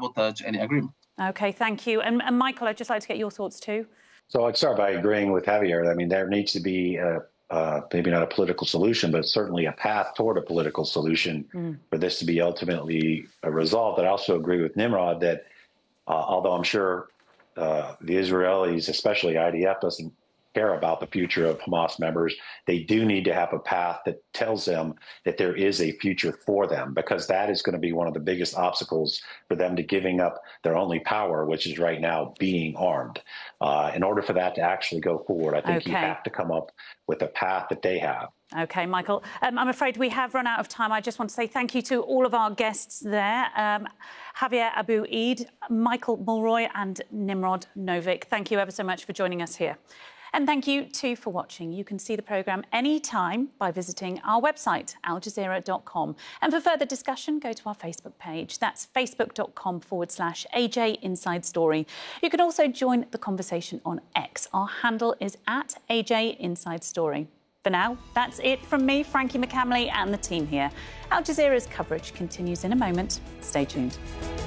sabotage any agreement. OK, thank you. And Michael, I'd just like to get your thoughts too. So I'd start by agreeing with Javier. I mean, there needs to be maybe not a political solution, but certainly a path toward a political solution for this to be ultimately resolved. But I also agree with Nimrod that although I'm sure the Israelis, especially IDF, doesn't care about the future of Hamas members, they do need to have a path that tells them that there is a future for them, because that is going to be one of the biggest obstacles for them to giving up their only power, which is right now being armed. In order for that to actually go forward, I think you have to come up with a path that they have. OK, Michael, I'm afraid we have run out of time. I just want to say thank you to all of our guests there. Javier Abu-Eid, Michael Mulroy and Nimrod Novick. Thank you ever so much for joining us here. And thank you, too, for watching. You can see the programme anytime by visiting our website, aljazeera.com. And for further discussion, go to our Facebook page. That's facebook.com/AJ Inside Story. You can also join the conversation on X. Our handle is @AJ Inside Story. For now, that's it from me, Frankie McCamley, and the team here. Al Jazeera's coverage continues in a moment. Stay tuned.